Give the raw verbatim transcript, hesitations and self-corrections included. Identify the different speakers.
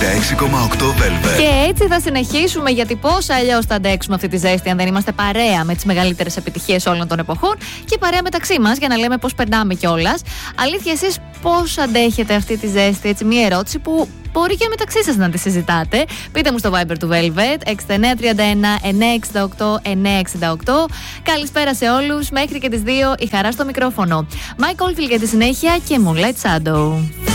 Speaker 1: έξι κόμμα οκτώ Velvet.
Speaker 2: Και έτσι θα συνεχίσουμε, γιατί πώς αλλιώς θα αντέξουμε αυτή τη ζέστη αν δεν είμαστε παρέα με τις μεγαλύτερες επιτυχίες όλων των εποχών και παρέα μεταξύ μας για να λέμε πώς περνάμε κιόλας. Αλήθεια, εσείς πώς αντέχετε αυτή τη ζέστη? Έτσι, μία ερώτηση που μπορεί και μεταξύ σας να τη συζητάτε. Πείτε μου στο Viber του Velvet έξι εννιά τρία ένα εννιά έξι οκτώ εννιά έξι οκτώ. Καλησπέρα σε όλους. Μέχρι και τις δύο η Χαρά στο μικρόφωνο. Mike Oldfield για τη συνέχεια και Moonlight Shadow.